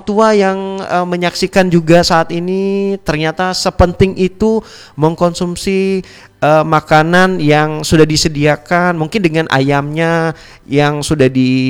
tua yang menyaksikan juga saat ini ternyata sepenting itu mengkonsumsi makanan yang sudah disediakan, mungkin dengan ayamnya yang sudah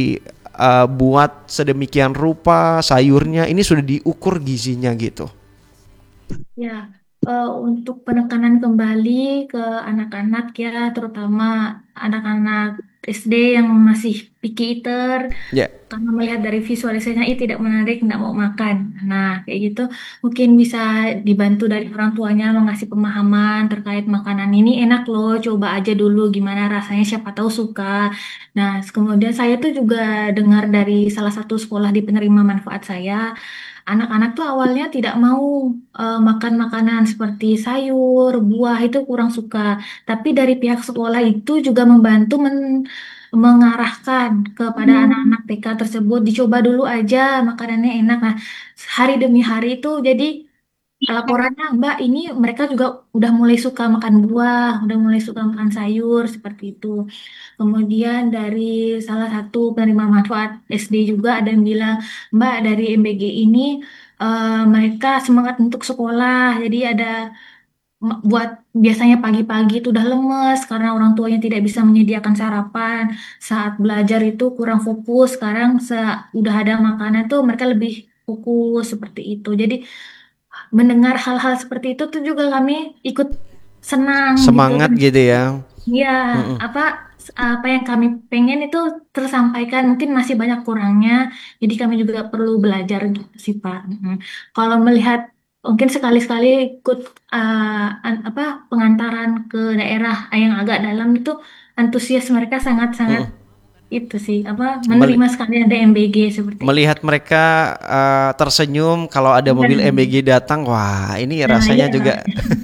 dibuat sedemikian rupa, sayurnya ini sudah diukur gizinya gitu. Ya, untuk penekanan kembali ke anak-anak ya, terutama anak-anak SD yang masih picky eater, Ya. karena melihat dari visualisasinya ini tidak menarik, tidak mau makan. Nah, kayak gitu mungkin bisa dibantu dari orang tuanya mengasih pemahaman terkait makanan ini enak loh, coba aja dulu gimana rasanya, siapa tahu suka. Nah, kemudian saya tuh juga dengar dari salah satu sekolah di penerima manfaat saya, anak-anak tuh awalnya tidak mau makan makanan seperti sayur, buah itu kurang suka. Tapi dari pihak sekolah itu juga membantu mengarahkan kepada anak-anak TK tersebut dicoba dulu aja makanannya enak. Nah, hari demi hari itu jadi laporannya Mbak ini mereka juga udah mulai suka makan buah, udah mulai suka makan sayur seperti itu. Kemudian dari salah satu penerima manfaat SD juga ada yang bilang, Mbak dari MBG ini mereka semangat untuk sekolah. Jadi ada buat biasanya pagi-pagi itu udah lemes karena orang tuanya tidak bisa menyediakan sarapan. Saat belajar itu kurang fokus. Sekarang udah ada makanan tuh mereka lebih fokus seperti itu. Jadi mendengar hal-hal seperti itu tuh juga kami ikut senang gitu. Semangat gitu ya. Iya, Mm-mm. apa apa yang kami pengen itu tersampaikan, mungkin masih banyak kurangnya, jadi kami juga perlu belajar gitu sih Pak. Kalau melihat mungkin sekali-sekali ikut apa pengantaran ke daerah yang agak dalam itu antusias mereka sangat-sangat Mm-mm. itu sih apa Meli- menerima sekali ada MBG seperti itu. Melihat mereka tersenyum kalau ada Iya, mobil MBG datang, wah ini nah rasanya iya, juga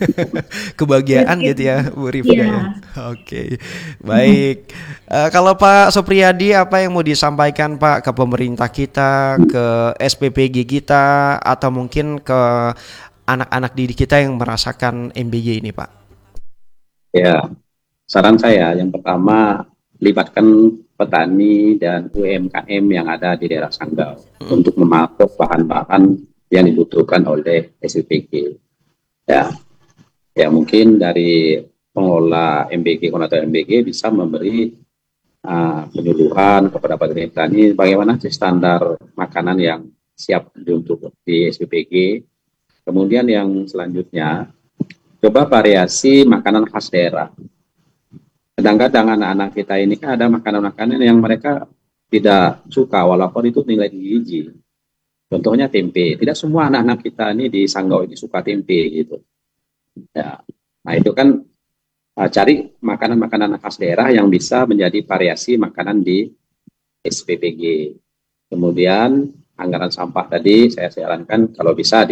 itu kebahagiaan gitu gitu. ya, Bu Iya. Rifda ya. Oke, baik. Kalau Pak Supriyadi, apa yang mau disampaikan Pak ke pemerintah kita, ke SPPG kita, atau mungkin ke anak-anak didik kita yang merasakan MBG ini Pak? Ya, saran saya yang pertama libatkan petani dan UMKM yang ada di daerah Sanggau untuk mematok bahan-bahan yang dibutuhkan oleh SPPG. Ya, ya mungkin dari pengelola MBG, koordinator MBG bisa memberi penyuluhan kepada petani bagaimana sih standar makanan yang siap untuk di SPPG. Kemudian yang selanjutnya, coba variasi makanan khas daerah. Kadang-kadang anak-anak kita ini kan ada makanan-makanan yang mereka tidak suka walaupun itu nilai gizi. Contohnya tempe. Tidak semua anak-anak kita ini di Sanggau ini suka tempe gitu. Ya. Nah itu kan cari makanan-makanan khas daerah yang bisa menjadi variasi makanan di SPPG. Kemudian anggaran sampah tadi saya sarankan kalau bisa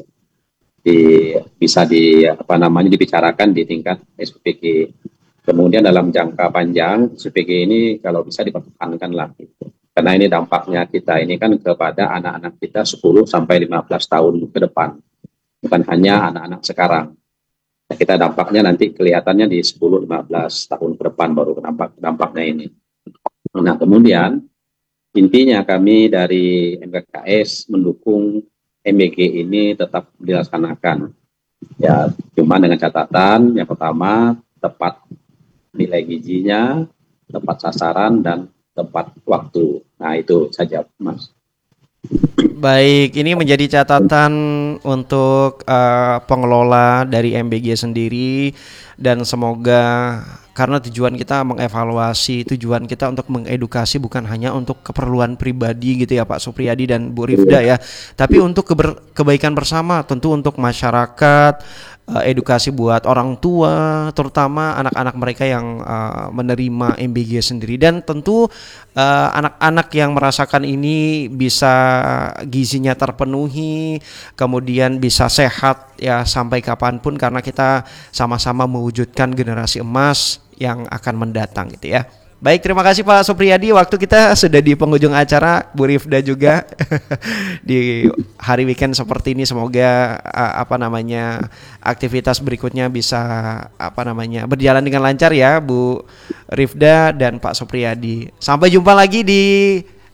bisa apa namanya dibicarakan di tingkat SPPG. Kemudian dalam jangka panjang SPPG ini kalau bisa dipertahankan lah gitu. Karena ini dampaknya kita ini kan kepada anak-anak kita 10 sampai 15 tahun ke depan. Bukan hanya anak-anak sekarang. Nah, kita dampaknya nanti kelihatannya di 10-15 tahun ke depan baru dampaknya ini. Nah, kemudian intinya kami dari MKKS mendukung MBG ini tetap dilaksanakan. Ya, cuma dengan catatan yang pertama tepat nilai gizinya, tepat sasaran dan tepat waktu. Nah, itu saja, Mas. Baik, ini menjadi catatan untuk pengelola dari MBG sendiri dan semoga karena tujuan kita mengevaluasi, tujuan kita untuk mengedukasi bukan hanya untuk keperluan pribadi gitu ya Pak Supriyadi dan Bu Rifda ya, tapi untuk kebaikan bersama, tentu untuk masyarakat, edukasi buat orang tua, terutama anak-anak mereka yang menerima MBG sendiri dan tentu anak-anak yang merasakan ini bisa gizinya terpenuhi, kemudian bisa sehat ya sampai kapanpun karena kita sama-sama mewujudkan generasi emas yang akan mendatang gitu ya. Baik, terima kasih Pak Supriyadi. Waktu kita sudah di penghujung acara, Bu Rifda juga di hari weekend seperti ini. Semoga aktivitas berikutnya bisa berjalan dengan lancar ya, Bu Rifda dan Pak Supriyadi. Sampai jumpa lagi di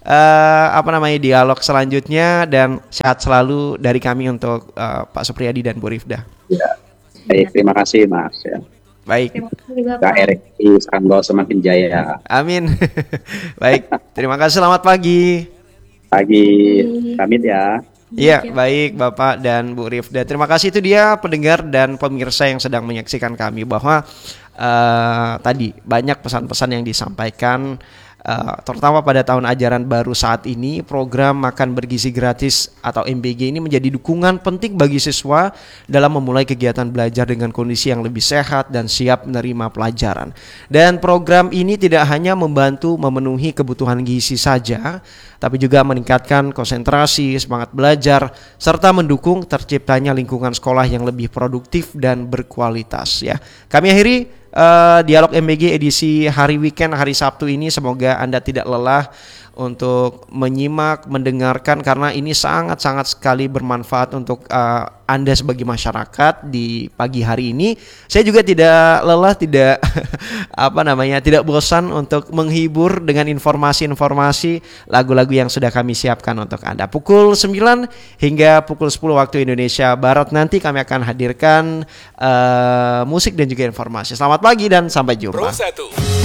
dialog selanjutnya, dan sehat selalu dari kami untuk Pak Supriyadi dan Bu Rifda. Ya. Baik, terima kasih Mas. Ya. Baik. Terima kasih juga Pak. KRI Sanggau semakin jaya. Amin. Baik, terima kasih. Selamat pagi. Pagi, pamit ya. Iya, baik Bapak dan Bu Rifda. Terima kasih, itu dia pendengar dan pemirsa yang sedang menyaksikan kami, bahwa tadi banyak pesan-pesan yang disampaikan, terutama pada tahun ajaran baru saat ini. Program makan bergizi gratis atau MBG ini menjadi dukungan penting bagi siswa dalam memulai kegiatan belajar dengan kondisi yang lebih sehat dan siap menerima pelajaran. Dan program ini tidak hanya membantu memenuhi kebutuhan gizi saja, tapi juga meningkatkan konsentrasi, semangat belajar, serta mendukung terciptanya lingkungan sekolah yang lebih produktif dan berkualitas. Ya, kami akhiri dialog MBG edisi hari weekend, hari Sabtu ini. Semoga Anda tidak lelah untuk menyimak, mendengarkan, karena ini sangat-sangat sekali bermanfaat untuk Anda sebagai masyarakat di pagi hari ini. Saya juga tidak lelah, tidak tidak bosan untuk menghibur dengan informasi-informasi lagu-lagu yang sudah kami siapkan untuk Anda. Pukul 9 hingga pukul 10 waktu Indonesia Barat nanti kami akan hadirkan musik dan juga informasi. Selamat pagi dan sampai jumpa.